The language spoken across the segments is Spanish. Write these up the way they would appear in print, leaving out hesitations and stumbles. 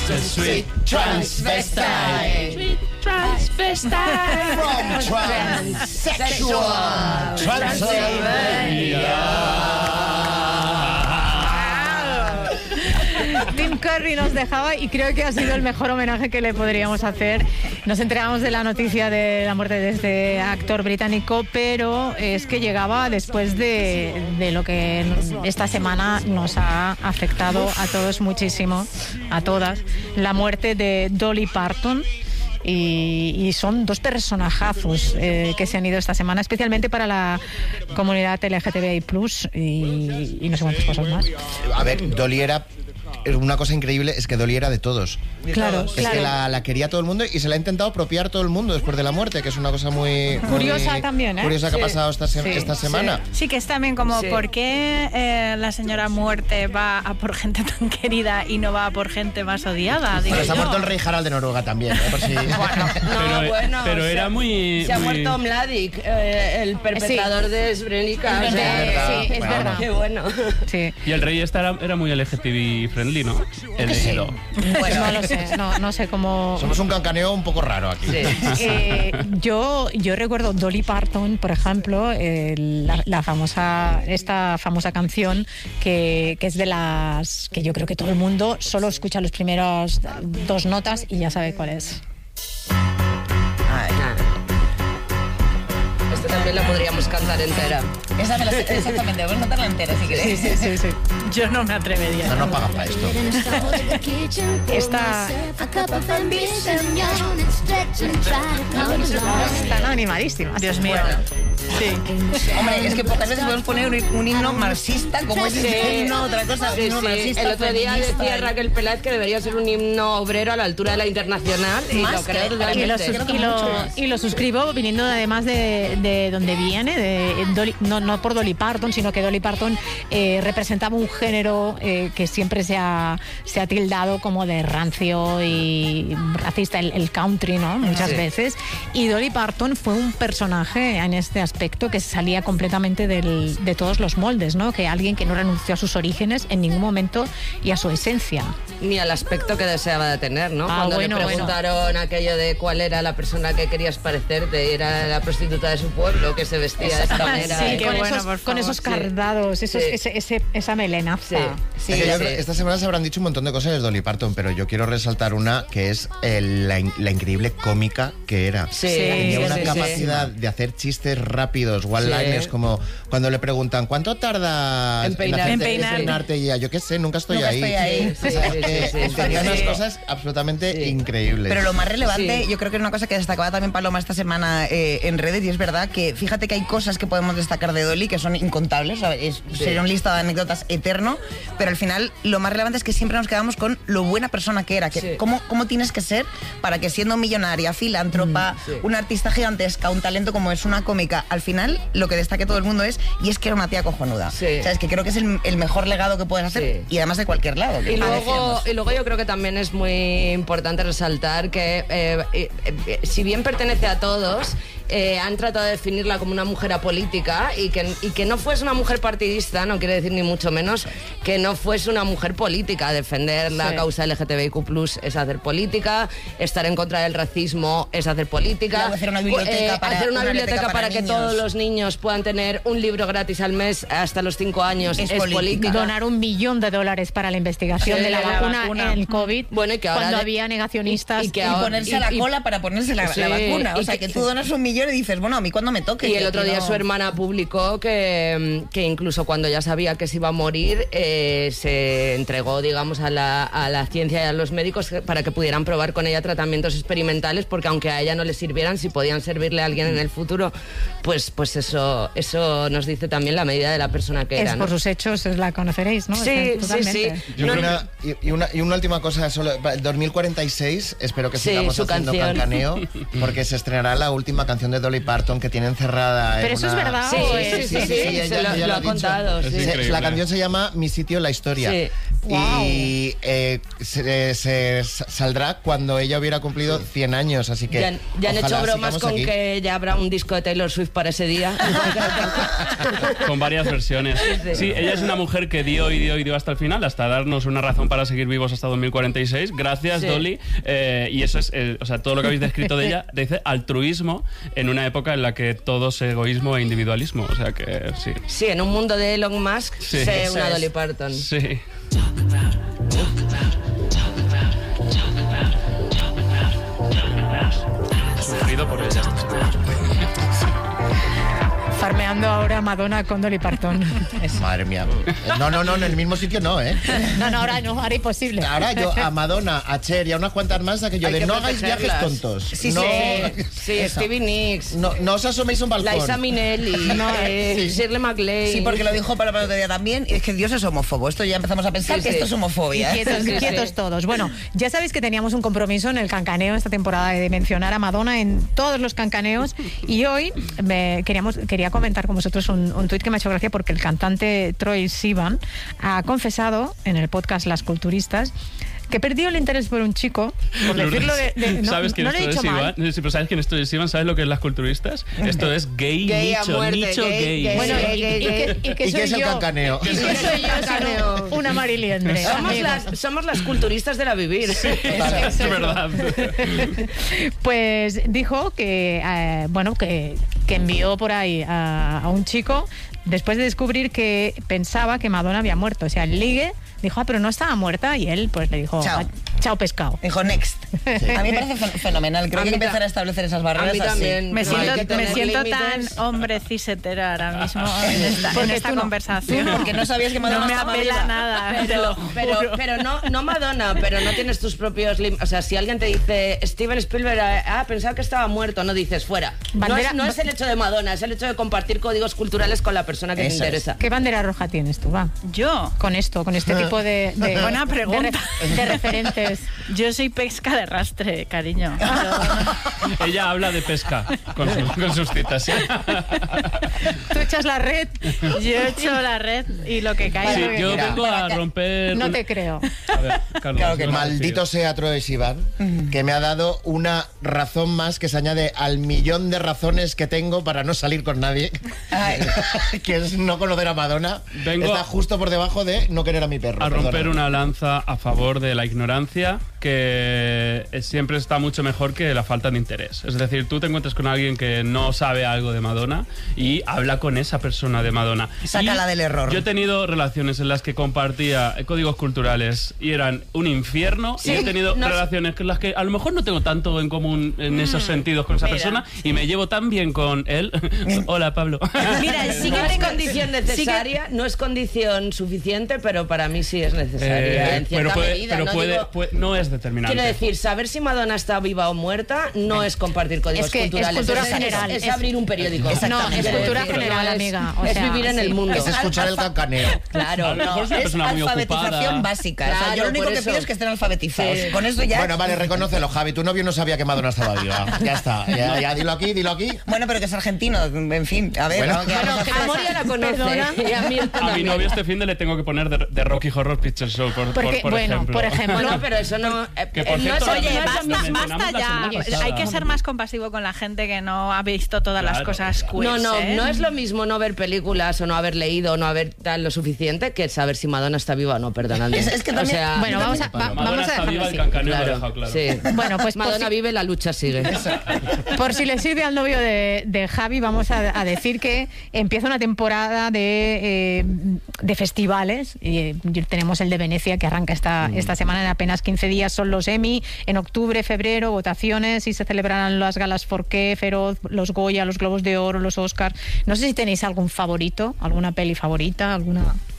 The sweet transvestite. Sweet transvestite. From transsexual Transylvania. Tim Curry nos dejaba y creo que ha sido el mejor homenaje que le podríamos hacer. Nos enteramos de la noticia de la muerte de este actor británico, pero es que llegaba después de lo que esta semana nos ha afectado a todos muchísimo, a todas, la muerte de Dolly Parton. Y son dos personajazos que se han ido esta semana, especialmente para la comunidad LGTBI+, y no sé cuántas cosas más. A ver, Dolly era... Una cosa increíble es que Dolly era de todos. Claro, es que la quería todo el mundo y se la ha intentado apropiar todo el mundo después de la muerte, que es una cosa muy curiosa también, curiosa que ha pasado esta semana. Sí, que es también como ¿por qué la señora muerte va a por gente tan querida y no va a por gente más odiada? Pero se ha muerto el rey Harald de Noruega también, por si... pero era muy... Se ha muerto Mladic, el perpetrador de Srebrenica. Sí, es verdad. Qué bueno. Sí. Y el rey era muy LGTBI friendly, ¿no? He leído. Bueno, no lo sé, no sé cómo... Somos un cancaneo un poco raro aquí. Sí. Yo recuerdo Dolly Parton, por ejemplo, esta famosa canción que es de las que yo creo que todo el mundo solo escucha los primeros dos notas y ya sabe cuál es. Esta también la podríamos cantar entera. Esa me la sé, exactamente, vamos a cantarla entera si queréis. Sí. Yo no me atrevería. No pagan para esto. Está están animadísimas. Dios mío. Sí. Hombre, es que pocas veces podemos poner un himno marxista, como es un himno, otra cosa, un himno marxista. El otro día feminista. decía Raquel Peláez que debería ser un himno obrero a la altura de la internacional y lo creo totalmente. Y lo suscribo viniendo además de donde viene, de Dolly, no por Dolly Parton, sino que Dolly Parton representaba un género que siempre se ha tildado como de rancio y racista, el country, ¿no? Muchas veces. Y Dolly Parton fue un personaje en este aspecto que salía completamente de todos los moldes, ¿no? Que alguien que no renunció a sus orígenes en ningún momento y a su esencia. Ni al aspecto que deseaba de tener, ¿no? Cuando bueno, le preguntaron aquello de cuál era la persona que querías parecerte, era la prostituta de su pueblo que se vestía de esta manera. Sí, Qué con esos cardados, esa melenaza. Esta semana se habrán dicho un montón de cosas de Dolly Parton, pero yo quiero resaltar una que es la increíble cómica que era. Tenía una capacidad de hacer chistes rápidos, one-liners, como cuando le preguntan ¿cuánto tarda en peinarte? Y ella, yo qué sé, nunca estoy ahí. Tenía unas cosas absolutamente increíbles. Pero lo más relevante, yo creo que es una cosa que destacaba también Paloma esta semana en redes, y es verdad que fíjate que hay cosas que podemos destacar de Dolly que son incontables, sería un listado de anécdotas eterno, pero al final lo más relevante es que siempre nos quedamos con lo buena persona que era, que cómo tienes que ser para que siendo millonaria, filántropa, una artista gigantesca, un talento como es una cómica, al final lo que destaque todo el mundo es que era una tía cojonuda. O sea, es que creo que es el mejor legado que puedes hacer, y además de cualquier lado. Y luego yo creo que también es muy importante resaltar que si bien pertenece a todos, han tratado de definirla como una mujer apolítica y que no fuese una mujer partidista, no quiere decir ni mucho menos que no fuese una mujer política. Defender la causa LGTBIQ+ es hacer política, estar en contra del racismo es hacer política, hacer una biblioteca para que niños. todos los niños puedan tener un libro gratis al mes hasta los 5 años es política. Donar $1 millón para la investigación de la vacuna en el COVID, bueno, y que ahora cuando había negacionistas, y ponerse a la cola para ponerse la vacuna. O sea, que tú donas $1 millón y dices, bueno, a mí cuando me toque. Y el otro día su hermana publicó que incluso cuando ya sabía que se iba a morir, se entregó, digamos, a la ciencia y a los médicos para que pudieran probar con ella tratamientos experimentales, porque aunque a ella no le sirvieran, si podían servirle a alguien en el futuro, pues eso nos dice también la medida de la persona que era, ¿no? Por sus hechos la conoceréis, ¿no? Sí. Y una última cosa, solo, el 2046 espero que sigamos haciendo cancaneo, porque se estrenará la última canción canción de Dolly Parton que tiene encerrada. Pero eso es verdad. Sí, ¿o sí, es? sí, ella lo ha dicho. contado. Es Sí. increíble. La canción se llama Mi sitio en la historia. Sí. Y se saldrá cuando ella hubiera cumplido 100 años, así que Ya han hecho ojalá bromas sigamos con aquí. que ya habrá un disco de Taylor Swift para ese día. Con varias versiones. Sí, ella es una mujer que dio hasta el final, hasta darnos una razón para seguir vivos hasta 2046. Gracias, Sí. Dolly. Y eso es, o sea, todo lo que habéis descrito de ella, dice altruismo en una época en la que todo es egoísmo e individualismo. O sea que sí. Sí, en un mundo de Elon Musk, Sí. sé Eso una es. Dolly Parton. Sí. Sufrido por ella esta semana. Farmeando ahora Madonna con Dolly Parton. Madre mía. No, en el mismo sitio no, ¿eh? No, ahora no, ahora imposible. Ahora yo a Madonna, a Cher y a unas cuantas más, aquello Hay de que no hagáis viajes protegerlas. tontos. Sí, no, Sí, Stevie Nicks, no os asoméis a un balcón. Liza Minnelli, sí. Shirley MacLaine. Sí, porque lo dijo para el otro día también, y es que Dios es homófobo. Esto ya empezamos a pensar Sí, que sí. esto es Y homofobia. ¿eh? quietos, Sí, sí. quietos todos. Bueno, ya sabéis que teníamos un compromiso en el cancaneo esta temporada de mencionar a Madonna en todos los cancaneos y hoy quería comentar con vosotros un tuit que me ha hecho gracia porque el cantante Troye Sivan ha confesado en el podcast Las Culturistas que perdió el interés por un chico, por decirlo no, ¿Sabes quién no es lo he Troye dicho mal. Sivan? Sí, pero ¿sabes quién es Troye Sivan? ¿Sabes lo que es las culturistas? Esto es gay, Gay a nicho, muerte, nicho gay. Bueno, Gay, gay. y que ¿Y soy qué es el yo. cancaneo? Y que soy yo, Cancaneo. sino una mariliendre. Somos las culturistas de la vivir. Es verdad. Pues dijo que que envió por ahí a un chico después de descubrir que pensaba que Madonna había muerto. O sea, el ligue dijo, pero no estaba muerta, y él pues le dijo, Chao. Chao pescado. Dijo next. A mí me parece fenomenal. Creo A que hay mí que empezar a establecer esas barreras A mí así. también. Me Pero hay que siento, me tener siento límites. tan hombre cisetera ahora mismo en Porque esta tú no. conversación. Porque no sabías que Madonna No me estaba apela viva. nada. Pero no Madonna, pero no tienes tus propios límites. O sea, si alguien te dice Steven Spielberg, pensaba que estaba muerto, no dices fuera. No es el hecho de Madonna, es el hecho de compartir códigos culturales con la persona que te Eso es. interesa. ¿Qué bandera roja tienes tú, va? Yo, Con este tipo de Buena pregunta. de referentes. yo soy pesca de rastre, cariño. Ella habla de pesca con sus citas. ¿sí? Tú echas la red. Yo echo la red y lo que Sí, caiga. yo Mira, vengo a romper... No una- te creo. A ver, Carlos, Claro que no, Maldito sea Troye Sivan, que me ha dado una razón más que se añade al millón de razones que tengo para no salir con nadie, Ay. que es no conocer a Madonna. Vengo Está justo por debajo de no querer a mi perro. a romper perdona. una lanza a favor de la ignorancia, que siempre está mucho mejor que la falta de interés. Es decir, tú te encuentras con alguien que no sabe algo de Madonna y habla con esa persona de Madonna. Sácala Y del error. Yo he tenido relaciones en las que compartía códigos culturales y eran un infierno, y he tenido relaciones en las que a lo mejor no tengo tanto en común en esos sentidos con esa mira, persona y me llevo tan bien con él. Hola, Pablo. Mira, sí que No es tengo condición necesaria, no es condición suficiente, pero para mí sí es necesaria. En cierta medida, no digo- no es determinante. Quiero decir, saber si Madonna está viva o muerta no es compartir códigos Es que es culturales. cultura es, general. Es abrir un periódico. No, es Quiero cultura decir, general, no es- amiga. O es sea, vivir en el sí. mundo. Es escuchar el cancaneo. Claro. A lo mejor es una Es persona muy alfabetización ocupada. básica. O sea, yo Claro, lo único por que eso. pido es que estén alfabetizados. Sí. Con eso ya. Bueno, vale, reconócelo, Javi. Tu novio no sabía que Madonna estaba viva. Ya está. Ya dilo aquí, dilo aquí. Bueno, pero que es argentino. En fin, a ver. Bueno. ¿no? ¿Qué vamos a hacer? A Moria la conoce. Perdona. Y a mí A mi también. novio este fin de le tengo que poner de Rocky Horror Picture Show, por ejemplo. Bueno, pero eso no. Que, por no cierto, es, Oye, no es lo basta, mismo. mencionamos basta la ya. semana pasada. Hay que ser más compasivo con la gente que no ha visto todas las Claro. cosas queers. No es lo mismo no ver películas o no haber leído o no haber tal lo suficiente que saber si Madonna está viva o no, perdonadme. Es que también- O sea, Bueno, vamos a Madonna está dejarlo viva, así. el cancaneo lo ha claro, dejado claro. sí. Bueno, pues por Madonna si- vive, la lucha sigue. Por si le sirve al novio de Javi, vamos a decir que empieza una temporada de festivales. Tenemos el de Venecia que arranca esta semana, en apenas 15 días son los Emmy, en octubre, febrero, votaciones, y se celebrarán las galas Forqué, Feroz, los Goya, los Globos de Oro, los Oscars. No sé si tenéis algún favorito, alguna peli favorita, alguna...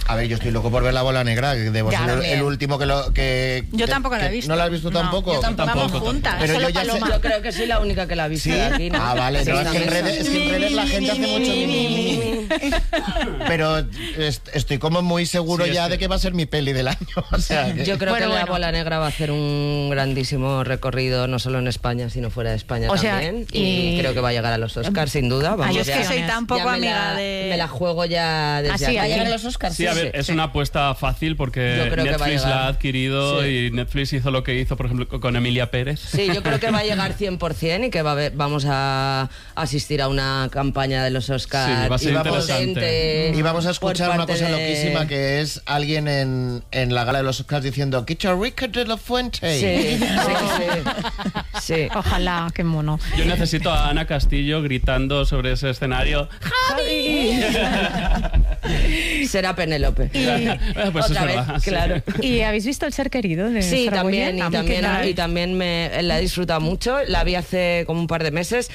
A ver, yo estoy loco por ver La Bola Negra, que debo Ya, ser también. el último que... Yo tampoco la he visto. ¿No la has visto tampoco? yo tampoco. Vamos juntas. Pero Solo yo ya sé... Paloma. Yo creo que soy la única que la ha visto ¿Sí? de aquí, ¿no? Ah, vale. Sí, No, es que en redes la gente hace mucho... Pero estoy como muy seguro Sí, es ya que- de que va a ser mi peli del año. O sea, que... Yo creo Bueno, que La bueno. Bola Negra va a hacer un grandísimo recorrido, no solo en España, sino fuera de España O sea, también. y- Y creo que va a llegar a los Oscars, sin duda. Vamos, Yo es que ya- soy tan poco ya me amiga la- de... Me la juego ya desde Así, aquí. ¿Va a llegar a los Oscars? Sí, a ver, es una apuesta fácil porque Yo creo que va a Netflix llegar. la ha adquirido Sí. y Netflix hizo lo que hizo, por ejemplo, con Emilia Pérez. Sí, yo creo que va a llegar 100% y que vamos a asistir a una campaña de los Oscars. Sí, va a ser Y vamos- interesante. Y vamos a escuchar por una parte cosa de- loquísima, que es alguien en la gala de los Oscars diciendo ¡Quita Rica de la Fuente! Sí, sí. Sí. Ojalá, qué mono. Yo necesito a Ana Castillo gritando sobre ese escenario. Será Penélope. Pues Otra es vez, verdad, sí. claro. ¿Y habéis visto El ser querido de Sí, Sorogoyen? también, y también la he disfrutado mucho. La vi hace como un par de meses.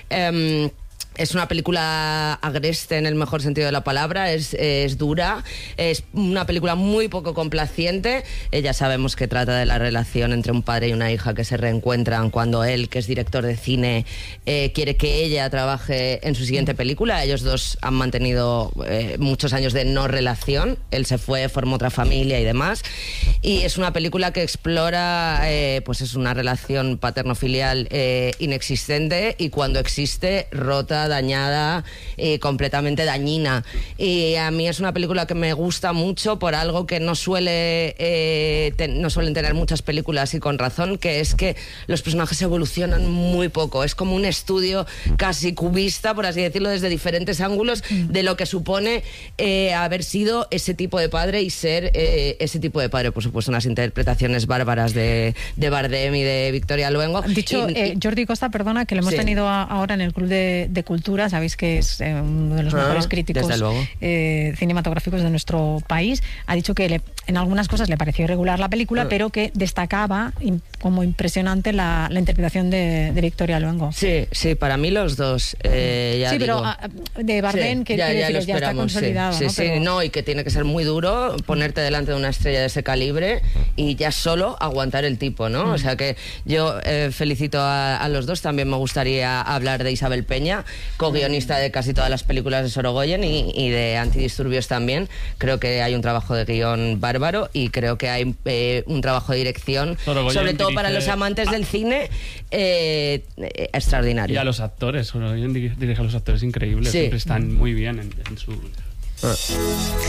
Es una película agreste en el mejor sentido de la palabra, es dura, es una película muy poco complaciente. Ya sabemos que trata de la relación entre un padre y una hija que se reencuentran cuando él, que es director de cine, quiere que ella trabaje en su siguiente película. Ellos dos han mantenido muchos años de no relación. Él se fue, formó otra familia y demás. Y es una película que explora, pues es una relación paterno-filial inexistente, y cuando existe, rota, dañada y completamente dañina. Y a mí es una película que me gusta mucho por algo que no suelen tener muchas películas, y con razón, que es que los personajes evolucionan muy poco. Es como un estudio casi cubista, por así decirlo, desde diferentes ángulos de lo que supone haber sido ese tipo de padre y ser ese tipo de padre. Por supuesto, unas interpretaciones bárbaras de Bardem y de Victoria Luengo. Han dicho, Jordi Costa, perdona, que lo hemos Sí. tenido ahora en el Club de Cultura, sabéis que es uno de los mejores críticos desde luego. cinematográficos de nuestro país. Ha dicho que en algunas cosas le pareció irregular la película, pero que destacaba como impresionante la interpretación de Victoria Luengo. Sí, sí, para mí los dos. Ya Sí, pero digo. de Bardem, Sí, que ya quiere lo decir, ya está esperamos, consolidado, sí, ¿no? sí, Pero- no, y que tiene que ser muy duro ponerte delante de una estrella de ese calibre y ya solo aguantar el tipo, ¿no? O sea que yo felicito a los dos. También me gustaría hablar de Isabel Peña, co-guionista de casi todas las películas de Sorogoyen y de Antidisturbios también. Creo que hay un trabajo de guión bárbaro, y creo que hay un trabajo de dirección, Sorogoyen sobre todo para dirige- los amantes del cine, extraordinario. Y a los actores, dirige a los actores increíbles, Sí. siempre están muy bien en su...